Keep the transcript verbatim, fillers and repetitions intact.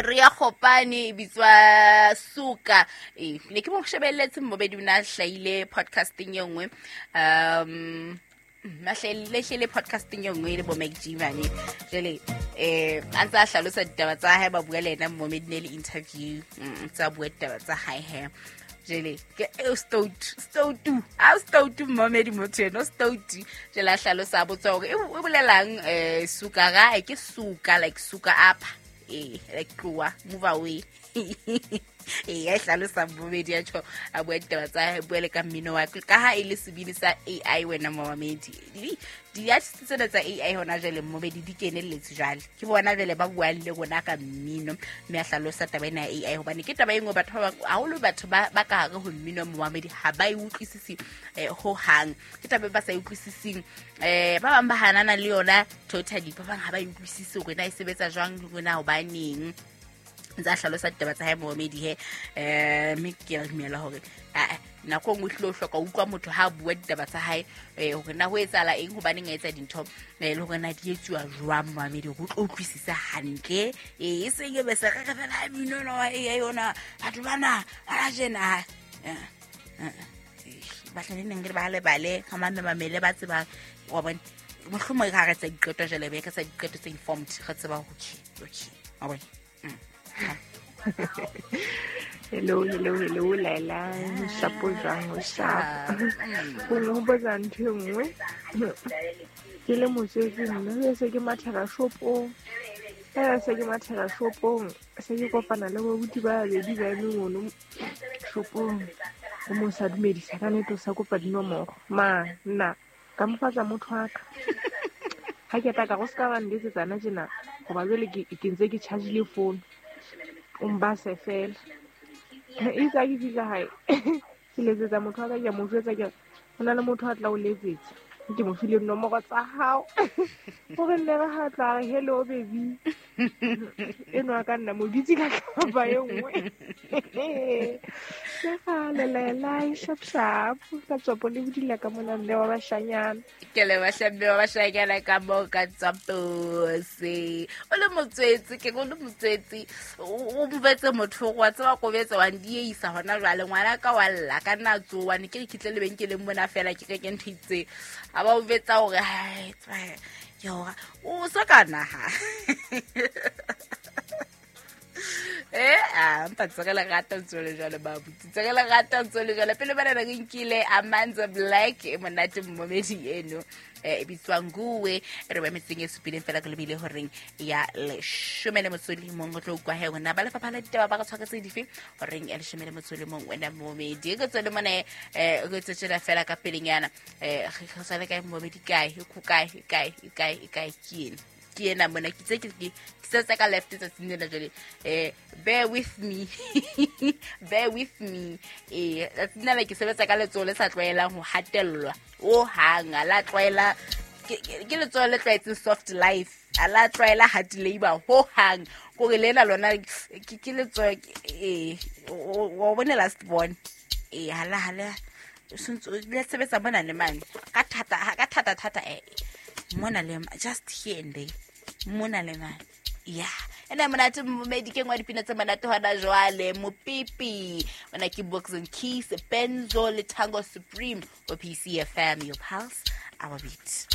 Maria Khopane bitswa Suka e ne ke mo shebelletse mmobedi una hlaile podcasting e nngwe um mahlele hlele podcasting e nngwe le bo Mike Jimane jele eh antsa hlalosa ditaba tsa hae ba bua le ena mmobedi ne le interview tsa bua ditaba tsa hae he jele ke stout stout a stout mmobedi motho no stout jela hlalosa botsa hore e bolelang eh Suka ga ke Suka like Suka up eh like tloa move away eh a hlalosa mmobedi ya tho a bua ditaba tsa buele ka mmino wa ka ha ile sebini sa A I wena mmamedi di di artists tsena tsa A I hona jele mmobedi di kenelletse jale ke bona jele ba bua le gona ka mmino me a hlalosa taba ena A I hobane ke taba engwe batho ba haholo batho ba ba ka hare ho mmino mmamedi ha ba e utlwisisi eh ho hang ke taba ba sa e utlwisising eh ba bang ba hanana le yona totally ba bang ha ba e utlwisisi hore na e sebetsa jwang le gona hobaneng nza hlalosa ditaba tsa hae mmamedi he eh me ke re dumela hore a na go ngwe hlo hloka utlwa motho ha bua ditaba tsa hae eh hore na ho etsala eng hobane nga etsa dintho eh le hore na di etsuwa jwang mmamedi go utlwisisa hantle eh se ke be se ka ka fela mino no e yona batho bana a jena eh ba tlane neng re ba le bale ga mame mamele ba tseba wa bona mohlomong ga re tsa diqeto jele be ka sa diqeto tse informed ga tseba ho chi okay a bona hello hello hello Laila shapo jang o sharp go no botsa ntho nngwe ke le motswetsi nna se ke mathara shopo ya se ke mathara shopong se ke kopana le bo buti ba be di ba mengono shopong o mo sa dumedisa ka neto sa kopa dinomoro ma nna ka mofatsa motho wa ka ha ke ta ka go ska ba ndetse tsana jena go ba jele ke ke ntse ke charge le phone umba se fela e tsa ke fika hae ke letsetsa motho wa ka ke mo jwetsa ke hona le motho a tla o letsetsa ke mo file nomoro tsa hao gore nne ga ha tla hello baby eno ka nna mo ditsi ka ba e nngwe se ga le le lai shap shap ka tsopo le budila ka mona le wa bashanyana ke le ba shambe ba shanyana ka mo ka tsopo se o le motswetsi ke go le motswetsi o mbetse motho go tswa go betsa wa ndi isa hona jwale ngwana ka walla ka nna tsowa ne ke kitle le benkeleng mona fela ke ke ntitse aba o betsa hore hai tswa yo o sa kana ha eh a mpa tsela gata tsole jale babu tsela gata tsole jale pele bana re nkile Amanza Black e monate mmomedi eno e bitswa nguwe re ba metseng e supileng fela ka lebile horeng ya le shumele motsoli mongwe tlo kwa he gona ba le faphala ditaba ba ka tshwaka tse dife horeng ya le shumele motsoli mongwe wena mmomedi go tsole mona eh go tsetsela fela ka pelenyana eh go sa le ka mmomedi kae go kae kae kae kae kien kiena mona ke tse ke tse ka left tsa tsinela jole eh bear with me bear with me eh tsinela ke sebetsa ka letsole sa tloelang ho hatellwa o hanga la tloela ke letsole le tloetse soft life ala tloela hard labor ho hang go re lena lona ke letsoe eh o bona last born eh hala hala suntso le sebetsa bona le mane ka thata ka thata thata eh mona le just here and there mona le mane yeah ena monate mmedi ke ngwa dipina tsa monate hona jwale mopipi bona ke Box and Keys Benzo le Tango Supreme o P C F M your pulse our beat